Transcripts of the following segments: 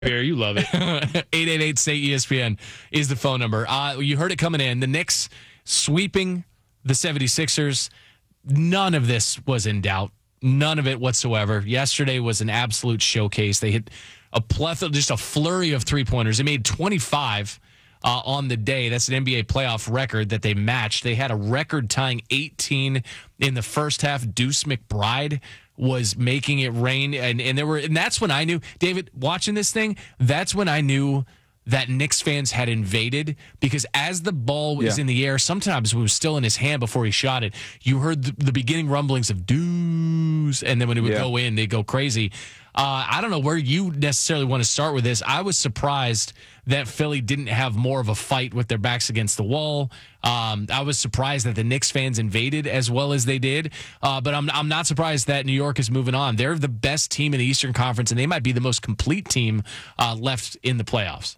Here, you love it. 888-STATE-ESPN is the phone number. You heard it coming in. The Knicks sweeping the 76ers. None of this was in doubt. None of it whatsoever. Yesterday was an absolute showcase. They hit a plethora, just a flurry of three-pointers. They made 25 on the day. That's an NBA playoff record that they matched. They had a record-tying 18 in the first half. Deuce McBride was making it rain, and that's when I knew, David, watching this thing, that's when I knew that Knicks fans had invaded, because as the ball was in the air, sometimes it was still in his hand before he shot it. You heard the beginning rumblings of Deuce, and then when it would go in, they'd go crazy. I don't know where you necessarily want to start with this. I was surprised that Philly didn't have more of a fight with their backs against the wall. I was surprised that the Knicks fans invaded as well as they did. But I'm not surprised that New York is moving on. They're the best team in the Eastern Conference, and they might be the most complete team left in the playoffs.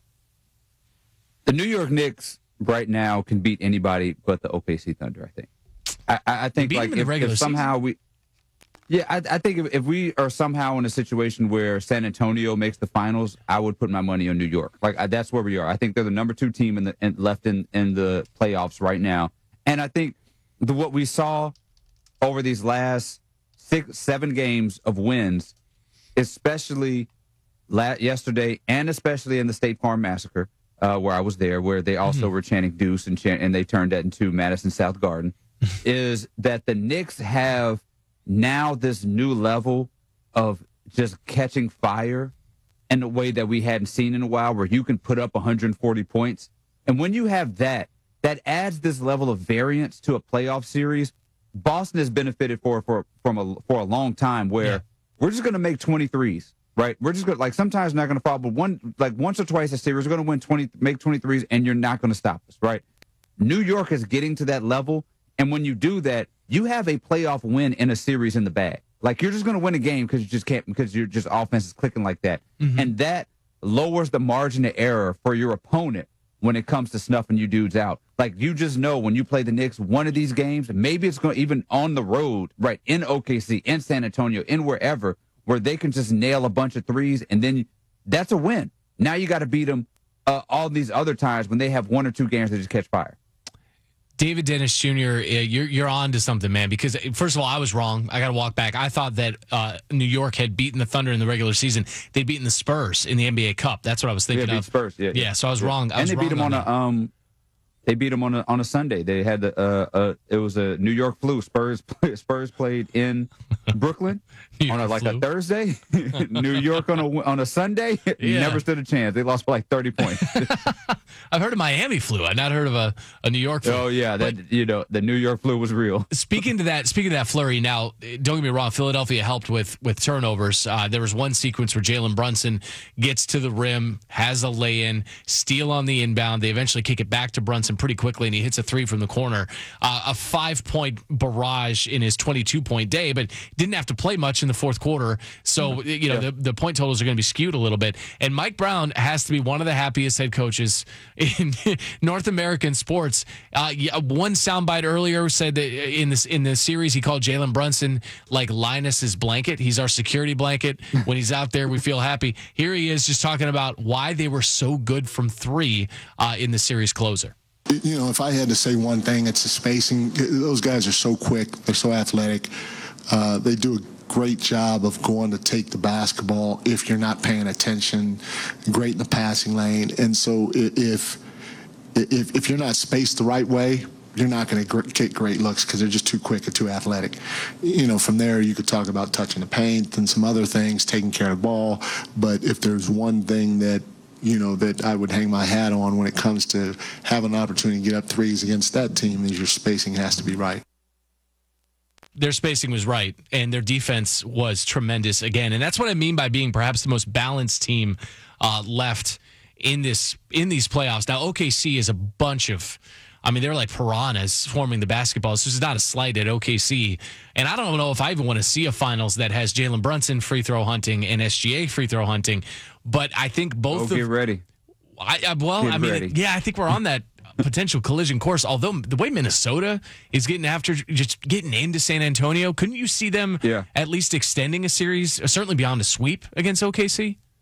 The New York Knicks right now can beat anybody but the OKC Thunder, I think. I think like if somehow we... Yeah, I think if we are somehow in a situation where San Antonio makes the finals, I would put my money on New York. Like that's where we are. I think they're the number 2 team left in the playoffs right now. And I think what we saw over these last 6-7 games of wins, especially yesterday and especially in the State Farm Massacre, where I was there, where they also were chanting Deuce and they turned that into Madison South Garden, is that the Knicks have now this new level of just catching fire in a way that we hadn't seen in a while, where you can put up 140 points. And when you have that adds this level of variance to a playoff series. Boston has benefited for a long time, where we're just going to make 23s, right? We're just going to, like, sometimes not going to fall, but once or twice a series, we're going to make 23s, and you're not going to stop us, right? New York is getting to that level, and when you do that, you have a playoff win in a series in the bag. Like, you're just going to win a game because you just can't, because your just offense is clicking like that. And that lowers the margin of error for your opponent when it comes to snuffing you dudes out. Like, you just know when you play the Knicks, one of these games, maybe it's going to, even on the road, right, in OKC, in San Antonio, in wherever, where they can just nail a bunch of threes, and then that's a win. Now you got to beat them all these other times when they have 1 or 2 games that just catch fire. David Dennis Jr., you're on to something, man, because, first of all, I was wrong. I got to walk back. I thought that New York had beaten the Thunder in the regular season. They'd beaten the Spurs in the NBA Cup. That's what I was thinking of. Spurs, yeah, so I was wrong. And they beat them on a Sunday. They had it was a New York flu. Spurs played in Brooklyn on a Thursday. New York on a Sunday. Never stood a chance. They lost by like 30 points. I've heard of Miami flu. I've not heard of a New York flu. Oh yeah, the New York flu was real. Speaking of that flurry. Now, don't get me wrong. Philadelphia helped with turnovers. There was one sequence where Jalen Brunson gets to the rim, has a lay-in, steal on the inbound. They eventually kick it back to Brunson pretty quickly, and he hits a 3 from the corner. A 5-point barrage in his 22-point day, but didn't have to play much in the fourth quarter. So, the point totals are going to be skewed a little bit. And Mike Brown has to be one of the happiest head coaches in North American sports. One soundbite earlier said that in the series, he called Jalen Brunson like Linus's blanket. He's our security blanket. When he's out there, we feel happy. Here he is just talking about why they were so good from 3 in the series closer. If I had to say one thing, it's the spacing. Those guys are so quick. They're so athletic. They do a great job of going to take the basketball if you're not paying attention. Great in the passing lane. And so if you're not spaced the right way, you're not going to get great looks because they're just too quick and too athletic. From there, you could talk about touching the paint and some other things, taking care of the ball. But if there's one thing that I would hang my hat on when it comes to having an opportunity to get up threes against that team, is your spacing has to be right. Their spacing was right, and their defense was tremendous again. And that's what I mean by being perhaps the most balanced team left in these playoffs. Now, OKC is a bunch of, they're like piranhas swarming the basketball. So this is not a slight at OKC. And I don't know if I even want to see a finals that has Jalen Brunson free throw hunting and SGA free throw hunting. But I think both get ready. I think we're on that potential collision course. Although the way Minnesota is getting after just getting into San Antonio, couldn't you see them at least extending a series, certainly beyond a sweep against OKC?